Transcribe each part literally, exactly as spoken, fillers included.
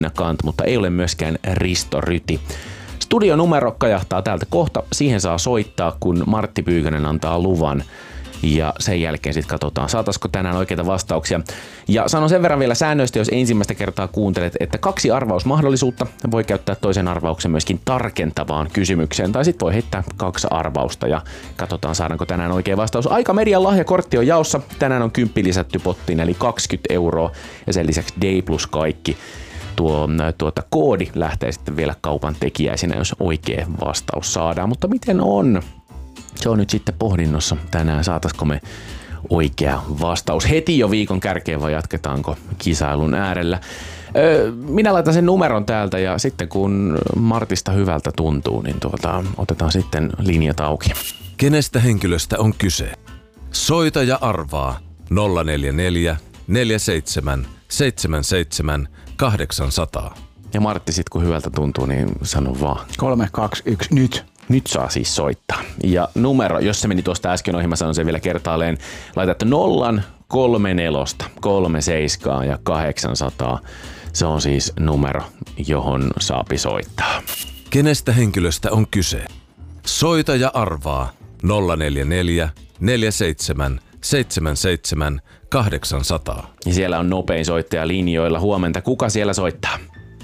Kant, mutta ei ole myöskään Risto Ryti. Studionumero kajahtaa täältä kohta. Siihen saa soittaa, kun Martti Pyykönen antaa luvan. Ja sen jälkeen sitten katsotaan, saataisiko tänään oikeita vastauksia. Ja sanon sen verran vielä säännöistä, jos ensimmäistä kertaa kuuntelet, että kaksi arvausmahdollisuutta. Voi käyttää toisen arvauksen myöskin tarkentavaan kysymykseen. Tai sitten voi heittää kaksi arvausta ja katsotaan, saadaanko tänään oikea vastaus. Aika Median lahjakortti on jaossa. Tänään on kymppi lisätty pottiin, eli kaksikymmentä euroa. Ja sen lisäksi D plus kaikki. Tuo tuota, koodi lähtee sitten vielä kaupan tekijäisinä, jos oikea vastaus saadaan. Mutta miten on? Se on nyt sitten pohdinnossa tänään, saataisiko me oikea vastaus heti jo viikon kärkeen vai jatketaanko kisailun äärellä. Öö, minä laitan sen numeron täältä ja sitten kun Martista hyvältä tuntuu, niin tuota, otetaan sitten linjat auki. Kenestä henkilöstä on kyse? Soita ja arvaa nolla neljä neljä neljä seitsemän seitsemän seitsemän kahdeksan nolla nolla. Ja Martti sit kun hyvältä tuntuu, niin sano vaan. kolme kaksi yksi nyt. Nyt saa siis soittaa. Ja numero, jos se meni tuosta äsken ohi, mä sanon sen vielä kertaalleen. Laitat nollan, kolme nelosta, kolme seiskaa ja kahdeksansataa. Se on siis numero, johon saapi soittaa. Kenestä henkilöstä on kyse? Soita ja arvaa nolla neljä neljä neljä seitsemän seitsemän seitsemän kahdeksan nolla nolla. Ja siellä on nopein soittaja linjoilla. Huomenta. Kuka siellä soittaa?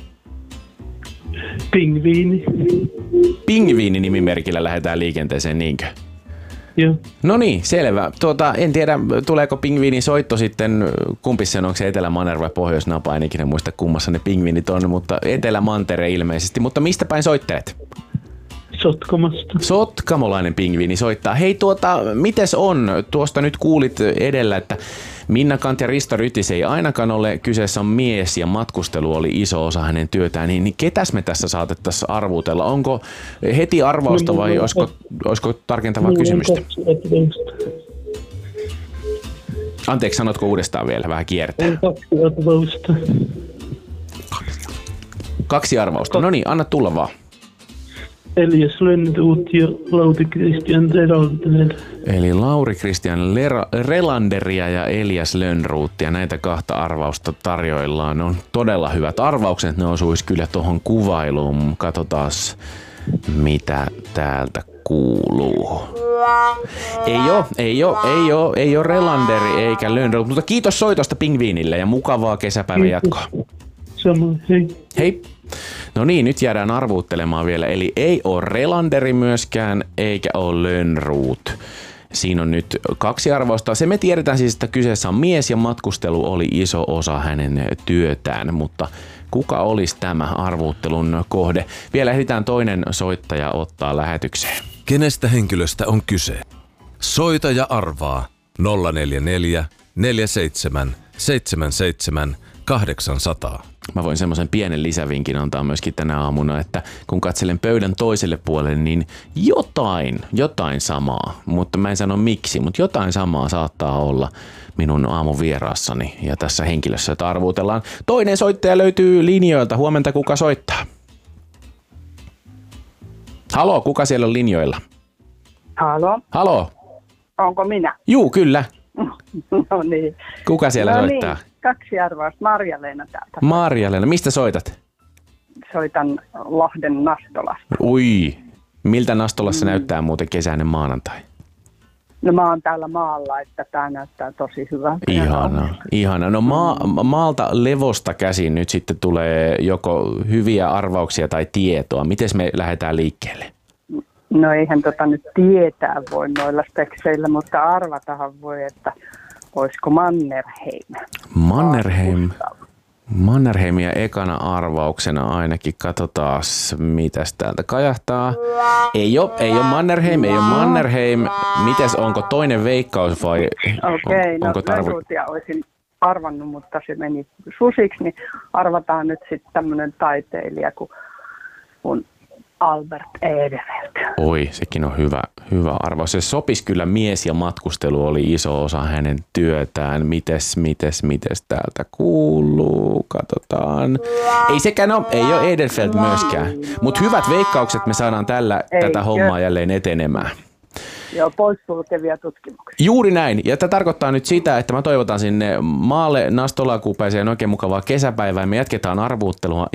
Pingviini. Pingviini nimimerkillä lähdetään liikenteeseen, niinkö? Joo. No niin, selvä. Tuota, en tiedä, tuleeko pingviinin soitto sitten, kumpi sen, onko se Etelä-Manner vai Pohjois-Napa, en ikinä muista kummassa ne pingviinit on, mutta Etelä-Mantere ilmeisesti. Mutta mistä päin soittelet? Sotkamosta. Sotkamolainen pingviini soittaa. Hei tuota, mites on? Tuosta nyt kuulit edellä, että Minna Kant ja Risto Rytis ei ainakaan ole, kyseessä on mies ja matkustelu oli iso osa hänen työtään, niin, niin ketäs me tässä saatettaisiin arvuutella? Onko heti arvausta vai olisiko, olisiko tarkentavaa kysymystä? Anteeksi, sanotko uudestaan vielä? Vähän kiertää. Kaksi arvausta. Kaksi arvausta. No niin, anna tulla vaan. Elias Lönnroth ja Lauri Christian Relander. Eli Lauri Christian Relanderia ja Elias Lönnrothia. Näitä kahta arvausta tarjoillaan. Ne on todella hyvät arvaukset. Ne osuisi kyllä tuohon kuvailuun. Katsotaan, mitä täältä kuuluu. Ei oo, ei oo, ei oo, ei oo Relanderi eikä Lönnroth. Mutta kiitos soitosta pingviinille ja mukavaa kesäpäivän jatkoa. Samoin, hei. Hei. No niin, nyt jäädään arvuuttelemaan vielä. Eli ei ole Relanderi myöskään, eikä ole Lönnroth. Siinä on nyt kaksi arvausta. Se me tiedetään siis, että kyseessä on mies ja matkustelu oli iso osa hänen työtään, mutta kuka olisi tämä arvuuttelun kohde? Vielä ehditään toinen soittaja ottaa lähetykseen. Kenestä henkilöstä on kyse? Soita ja arvaa nolla neljä neljä neljä seitsemän seitsemän seitsemän kahdeksan nolla nolla. Mä voin semmoisen pienen lisävinkin antaa myöskin tänä aamuna, että kun katselen pöydän toiselle puolelle, niin jotain, jotain samaa, mutta mä en sano miksi, mutta jotain samaa saattaa olla minun aamun vierassani ja tässä henkilössä, jota arvuutellaan. Toinen soittaja löytyy linjoilta. Huomenta, kuka soittaa? Halo, kuka siellä on linjoilla? Halo? Halo? Onko minä? Juu, kyllä. No niin. Kuka siellä no soittaa? Niin. Kaksi arvausta. Marja-Leena täältä. Marja-Leena. Mistä soitat? Soitan Lahden Nastolasta. Ui. Miltä Nastolassa mm. näyttää muuten kesäinen maanantai? No mä oon täällä maalla, että tää näyttää tosi hyvältä. Ihana, ihana. No ma- maalta levosta käsin nyt sitten tulee joko hyviä arvauksia tai tietoa. Miten me lähdetään liikkeelle? No eihän tota nyt tietää voi noilla spekseillä, mutta arvatahan voi, että olisiko Mannerheim. Mannerheim. Mannerheimia ekana arvauksena ainakin. Katsotaan, mitäs täältä kajahtaa. Ei ole, ei ole Mannerheim, ei ole Mannerheim. Mites, onko toinen veikkaus vai Okei, on, onko no tarve? Lönnrothia olisin arvannut, mutta se meni susiksi, niin arvataan nyt sitten tämmöinen taiteilija kuin, kuin Albert Edelfelt. Oi, sekin on hyvä, hyvä arvaus. Se sopisi kyllä, mies ja matkustelu oli iso osa hänen työtään. Mites, mites, mites täältä kuuluu? Katsotaan. Ei sekään ole, ei ole Edelfelt myöskään. Mutta hyvät veikkaukset me saadaan tällä Eikö? tätä hommaa jälleen etenemään. Joo, poissulkevia tutkimuksia. Juuri näin. Ja tämä tarkoittaa nyt sitä, että mä toivotan sinne maalle Nastolakupeeseen oikein mukavaa kesäpäivää. Me jatketaan arvuuttelua